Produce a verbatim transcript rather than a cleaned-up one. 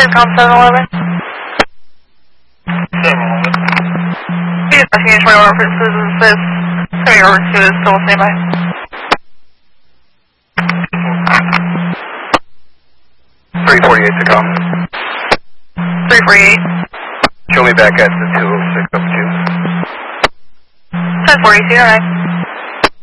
Intercom seven eleven. seven eleven. Be asking twenty-one references and says turning over to is still standby. three forty-eight to come. three forty-eight. Show me back at the two oh six up two. ten forty-two, alright.